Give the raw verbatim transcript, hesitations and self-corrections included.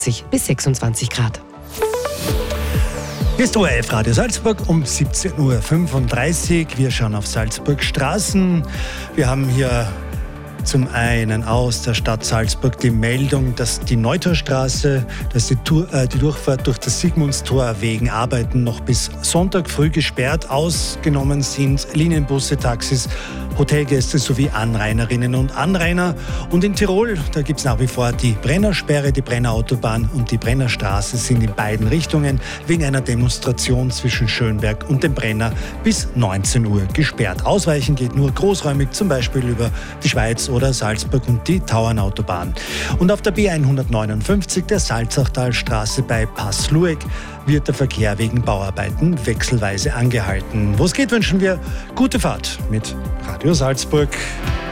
bis sechsundzwanzig Grad. Hier ist O R F Radio Salzburg um siebzehn Uhr fünfunddreißig. Wir schauen auf Salzburg Straßen. Wir haben hier zum einen aus der Stadt Salzburg die Meldung, dass die Neutorstraße, dass die, Tour, äh, die Durchfahrt durch das Sigmundstor wegen Arbeiten noch bis Sonntag früh gesperrt. Ausgenommen sind Linienbusse, Taxis, Hotelgäste sowie Anrainerinnen und Anrainer. Und in Tirol, da gibt es nach wie vor die Brennersperre, die Brennerautobahn und die Brennerstraße sind in beiden Richtungen wegen einer Demonstration zwischen Schönberg und dem Brenner bis neunzehn Uhr gesperrt. Ausweichen geht nur großräumig, zum Beispiel über die Schweiz oder Salzburg und die Tauernautobahn. Und auf der B hundertneunundfünfzig, der Salzachtalstraße bei Passlueck, wird der Verkehr wegen Bauarbeiten wechselweise angehalten. Wo es geht, wünschen wir gute Fahrt mit Radio Salzburg.